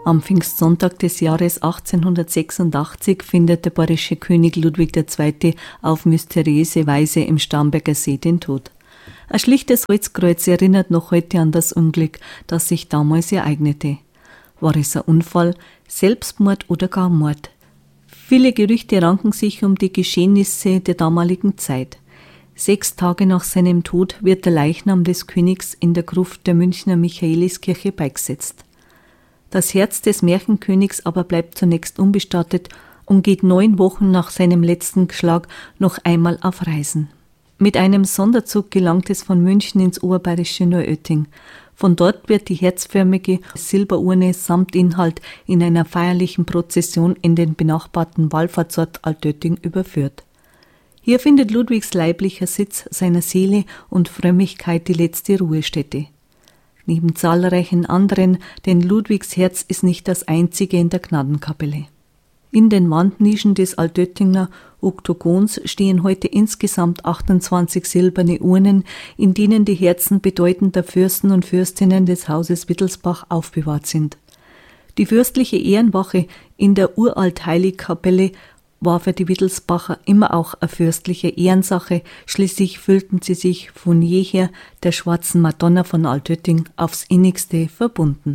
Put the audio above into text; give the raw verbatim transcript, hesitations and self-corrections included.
Am Pfingstsonntag des Jahres achtzehnhundertsechsundachtzig findet der bayerische König Ludwig der Zweite auf mysteriöse Weise im Starnberger See den Tod. Ein schlichtes Holzkreuz erinnert noch heute an das Unglück, das sich damals ereignete. War es ein Unfall, Selbstmord oder gar Mord? Viele Gerüchte ranken sich um die Geschehnisse der damaligen Zeit. Sechs Tage nach seinem Tod wird der Leichnam des Königs in der Gruft der Münchner Michaeliskirche beigesetzt. Das Herz des Märchenkönigs aber bleibt zunächst unbestattet und geht neun Wochen nach seinem letzten Schlag noch einmal auf Reisen. Mit einem Sonderzug gelangt es von München ins oberbayerische Neuötting. Von dort wird die herzförmige Silberurne samt Inhalt in einer feierlichen Prozession in den benachbarten Wallfahrtsort Altötting überführt. Hier findet Ludwigs leiblicher Sitz seiner Seele und Frömmigkeit die letzte Ruhestätte. Neben zahlreichen anderen, denn Ludwigs Herz ist nicht das einzige in der Gnadenkapelle. In den Wandnischen des Altöttinger Oktogons stehen heute insgesamt achtundzwanzig silberne Urnen, in denen die Herzen bedeutender Fürsten und Fürstinnen des Hauses Wittelsbach aufbewahrt sind. Die fürstliche Ehrenwache in der Uralt-Heilig-Kapelle war für die Wittelsbacher immer auch eine fürstliche Ehrensache, schließlich fühlten sie sich von jeher der schwarzen Madonna von Altötting aufs innigste verbunden.